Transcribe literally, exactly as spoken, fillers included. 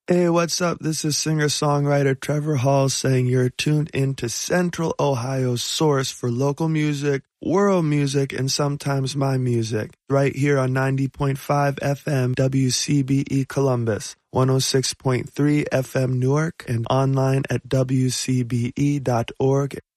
Hey, what's up? This is singer-songwriter Trevor Hall saying you're tuned into Central Ohio's source for local music, world music, and sometimes my music, right here on ninety point five F M W C B E Columbus, one oh six point three F M Newark, and online at W C B E dot org.